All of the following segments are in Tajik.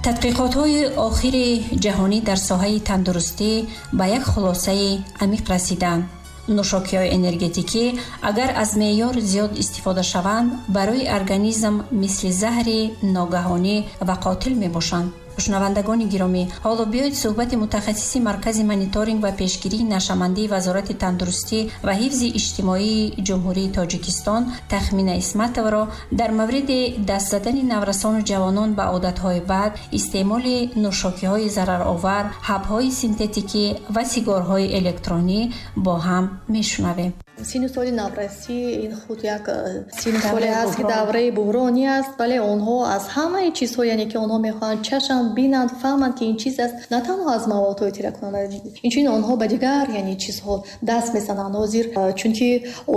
тадқиқотҳои охири ҷаҳонӣ дар соҳаи тандурустӣ ба як хулосаи амиқ расиданд. нӯшокиҳои энергетикӣ агар аз меъёр зиёд истифода шаванд, барои организм мисли заҳри ногаҳонӣ ва қотил мебошанд. шунавандагони гиромӣ, ҳоло биёед суҳбати мутахассиси маркази мониторинг ва пешгирии нашамандии вазорати тандурустӣ ва ҳифзи иҷтимоии ҷумҳурии Тоҷикистон Тахмина Исматовро дар мавриди даст задани наврасону ҷавонон ба одатҳои бад, истеъмоли нӯшокиҳои зараровар, ҳабҳои синтетикӣ ва сигарҳои электронӣ бо ҳам мешунавем. синни соли наврасӣ ин худ як синни соле аст ки давраи буҳронӣ аст, вале онҳо аз ҳамаи чизҳо, яъне ки онҳо мехоҳанд чашанд, бинанд, фаҳманд ки ин чиз аст, на танҳо аз маводҳои тираккунанда, инчунин онҳо ба дигар яъне чизҳо даст мезананд ҳозир, чунки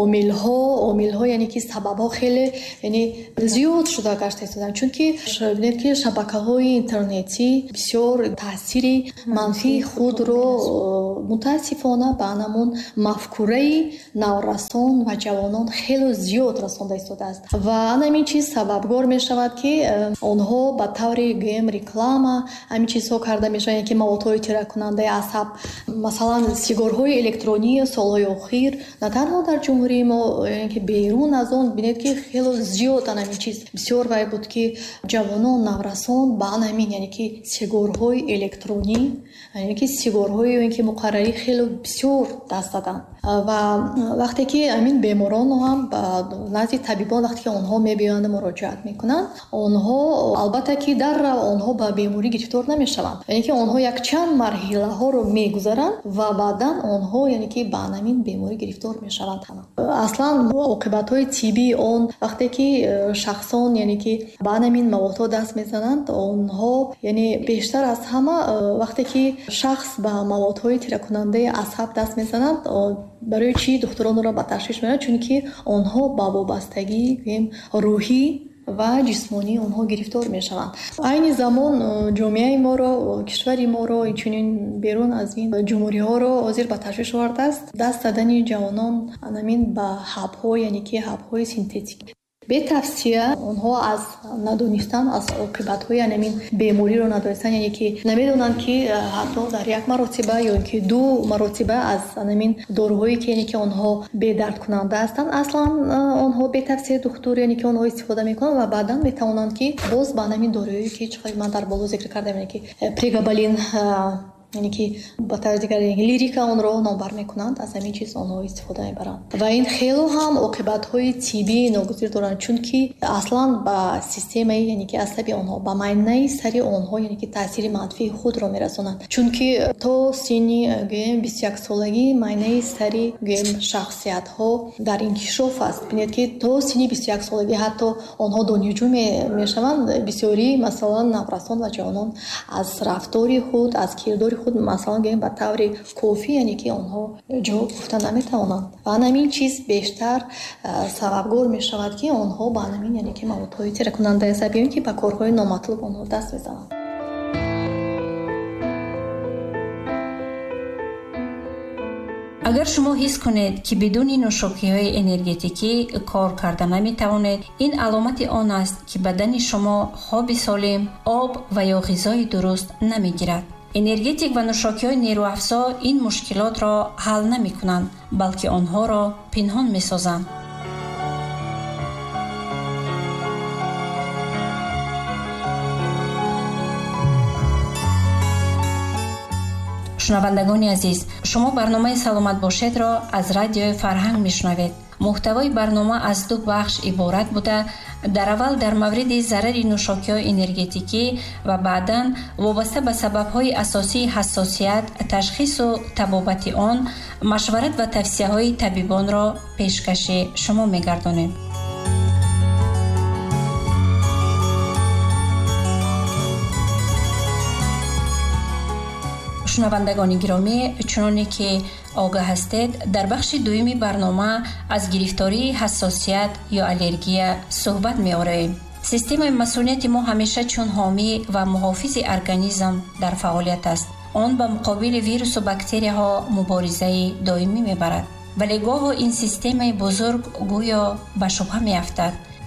омилҳо яъне ки сабабҳо хеле яъне зиёд шуда гашта истоданд, чунки бинед ки шабакаҳои интернетӣ бисёр таъсири манфии худро мутаассифона ба анамон мафкураи наврасон ва ҷавонон хеле зиёд расонда истодааст ва ҳамин чиз сабабгор мешавад ки онҳо ба таври гӯем реклама ҳамин чизҳо карда мешаванд ки маводҳои тираккунандаи асаб, масалан сигарҳои электронӣ солҳои охир на танҳо дар ҷумҳурии мо, яъне ки берун аз он бинед ки хеле зиёд ҳамин чиз бисёр вай буд ки ҷавонон наврасон ба ҳамин яъне ки сигарҳои электронӣ, яъне ки сигарҳои ки муқаррарӣ хеле бисёр даст даданд ва вақте ки амин беморон ҳам ба назди табибон вақте ки онҳо мебиёянд муроҷиат мекунанд, онҳо албатта ки дарра онҳо ба беморӣ гирифтор намешаванд, яъне ки онҳо якчанд марҳилаҳоро мегузаранд ва баъдан онҳо яъне ки ба амин беморӣ гирифтор мешаванд. аслан оқибатҳои тиббии он вақте ки шахсон яъне ки ба амин маводҳо даст мезананд, онҳо яъне бештар аз ҳама вақте ки шахс ба маводҳои тираккунандаи асаб даст мезананд, барои чӣ духтуронро ба ташвиш меоранд, чунки онҳо ба вобастагии рӯҳӣ ва ҷисмонӣ онҳо гирифтор мешаванд. айни замон ҷомеаи моро, кишвари моро, инчунин берун аз ин ҷумҳуриҳоро ҳозир ба ташвиш овардааст даст задани ҷавонон анамин ба ҳабҳо, яъне ки ҳабҳои синтетик. бетавсия онҳо аз надонистан аз оқибатҳои анамин бемориро надонистан, яъне ки намедонанд ки ҳатто дар як маротиба ё ки ду маротиба аз анамин доруҳое ки яъне ки онҳо бедардкунанда ҳастанд, аслан онҳо бетавсия духтур яъне ки онҳо истифода мекунанд ва баъдан метавонанд ки боз ба анамин доруҳое ки чӣ ман дар боло зикр кардам, яъне ки прегабалин, яъне ки ба таври дигар лирика онро номбар мекунанд, аз ҳамин чиз онҳо истифода мебаранд ва ин хело ҳам оқибатҳои тиббии ногузир доранд, чунки аслан ба системаи яъне ки асаби онҳо, ба майнаи сари онҳо яъне ки таъсири манфии худро мерасонанд, чунки то синни гӯем 21 солагӣ майнаи сари гӯем шахсиятҳо дар инкишоф аст. бинед ки то синни 21 солагӣ ҳатто онҳо донишҷӯ мешаванд, бисёри масалан наврасон ва ҷавонон аз рафтори худ, аз кирдори худ масалан гӯем ба таври кофӣ яъне ки онҳо ҷавоб гуфта наметавонанд ва ҳамин чиз бештар сабабгор мешавад ки онҳо ба ҳамин яъне ки маводҳои тираккунандаи асабӣ ки ба корҳои номатлуб онҳо даст мезананд. агар шумо ҳис кунед ки бидуни нӯшокиҳои энергетикӣ кор карда наметавонед, ин аломати он аст ки бадани шумо хоби солим, об ва ё ғизои дуруст намегирад. энергетик ва нӯшокиҳои нерӯафзо ин мушкилотро ҳал намекунанд, балки онҳоро пинҳон месозанд. шунавандагони азиз, шумо барномаи саломат бошедро аз радиои Фарҳанг мешунавед. муҳтавои барнома аз ду бахш иборат буда, дар аввал дар мавриди зарари нӯшокиҳои энергетикӣ ва баъдан вобаста ба сабабҳои асосии ҳассосият, ташхису табобати он, машварат ва тавсияҳои табибонро пешкаши шумо мегардонем. шунавандагони гиромӣ, чуноне ки огаҳ ҳастед, дар бахши дуюми барнома аз гирифтории ҳассосият ё аллергия суҳбат меорем. системаи масъулияти мо ҳамеша чун ҳомӣ ва муҳофизи организм дар фаъолият аст. он ба муқобили вирусу бактерияҳо муборизаи доимӣ мебарад. вале гоҳо ин системаи бузург гӯё ба шубҳа меафтад.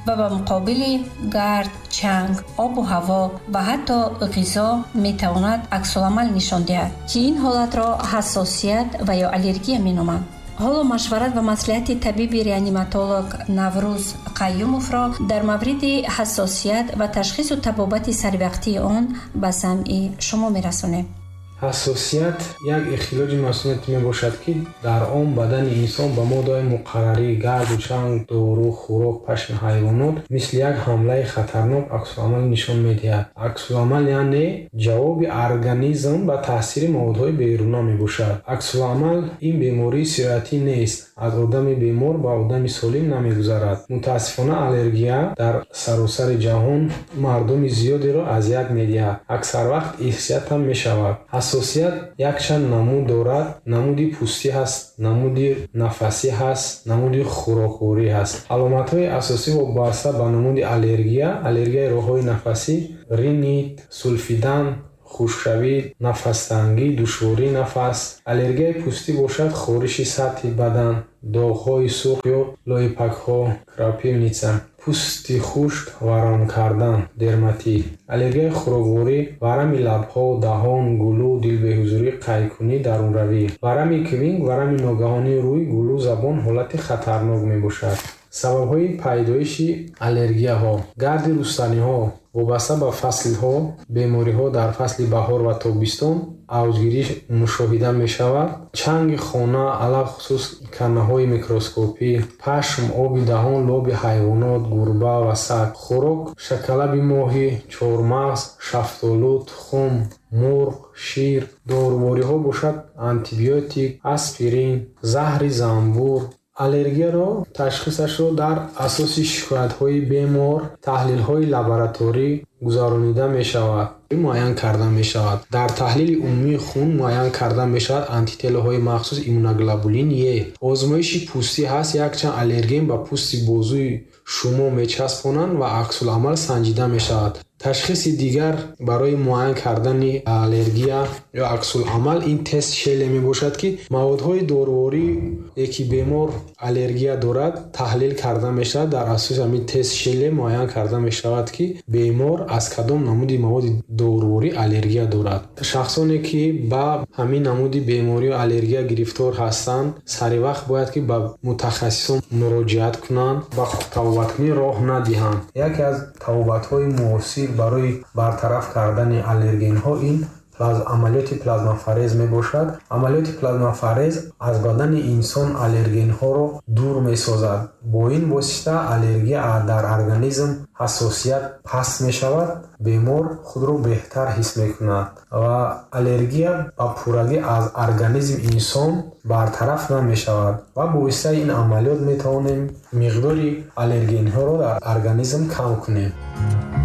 ва ба муқобили гард, чанг, обу ҳаво ва ҳатто ғизо метавонад аксуламал нишон диҳад, ки ин ҳолатро ҳассосият ва ё аллергия меноманд. ҳоло машварат ва маслиҳати табиби реаниматолог Наврӯз Қайюмовро дар мавриди ҳассосият ва ташхису табобати саривақтии он ба самъи шумо мерасонем. ҳассосият як ихтилоҷи масунияте мебошад, ки дар он бадани инсон ба моддаҳои муқаррарӣ, гарду чанг, дору, хӯрок, пашми ҳайвонот мисли як ҳамлаи хатарнок аксуламал нишон медиҳад. Аксуламал яъне ҷавоби организм ба таъсири маводҳои беруна мебошад. Аксуламал ин бемории сироятӣ нест, аз одами бемор ба одами солим намегузарад. мутаассифона аллергия дар саросари ҷаҳон мардуми зиёдеро азият медиҳад. аксар вақт ихсият ҳам мешавад. ҳассосият якчанд намуд дорад. намуди пӯстӣ ҳаст, намуди нафасӣ ҳаст, намуди хӯрокворӣ ҳаст. аломатҳои асосӣ вобаста ба намуди аллергияи роҳҳои нафасӣ, ринит, сулфидан, хушкшавӣ, нафастангӣ, душвории нафас. аллергияи пӯстӣ бошад хориши сатҳи бадан, доғҳои сурх ё лоипакҳо, крапивница, пӯсти хушк, варам кардан, дерматит. аллергияи хӯрокворӣ, варами лабҳо, даҳон, гулӯ, дилбеҳузурӣ, қайкунӣ, дарунравӣ. варами квинг, варами ногаҳонии рӯй, гулӯ, забон ҳолати хатарнок мебошад. сабабҳои пайдоиши аллергияҳо. гарди рустаниҳо вобаста ба фаслҳо, бемориҳо дар фасли баҳор ва тобистон авҷгирӣ мушоҳида мешавад. чанги хона, алахусус канаҳои микроскопӣ, пашм, оби даҳон, лоби ҳайвонот, гурба ва саг. хӯрок: шакалаби моҳӣ, чормағз, шафтолу, тухм, мурғ, шир. дорувориҳо бошад антибиотик, аспирин, заҳри занбур. аллергияро ташхисашро дар асоси шикоятҳои бемор, таҳлилҳои лабораторӣ гузаронида мешавад, муайян карда мешавад. дар таҳлили умумии хун муайян карда мешавад антителоҳои махсус иммуноглобулин Е. озмоиши пӯстӣ ҳаст. якчанд аллерген ба пӯсти бозуи шумо мечаспонанд ва аксуламал санҷида мешавад. ташхиси дигар барои муайян кардани аллергия ё аксуламал ин тест шеле мебошад, ки маводҳои доруворие ки бемор аллергия дорад таҳлил карда мешавад. дар асоси ҳамин тест шеле муайян карда мешавад, ки бемор аз кадом намуди маводи доруворӣ аллергия дорад. шахсоне ки ба ҳамин намуди беморӣ ё аллергия гирифтор ҳастанд саривақт бояд ки ба мутахассисон муроҷиат кунанд ва табобаткунӣ роҳ надиҳанд. яке аз табобатҳои муосир барои бартараф кардани аллергенҳо ин амалиёти плазмафарез мебошад. амалиёти плазмафарез аз бадани инсон аллергенҳоро дур месозад. бо ин восита аллергия дар организм ҳассосият паст мешавад, бемор худро беҳтар ҳис мекунад ва аллергия ба пуррагӣ аз организми инсон бартараф намешавад ва бо воситаи ин амалиёт метавонем миқдори аллергенҳоро дар организм кам кунем.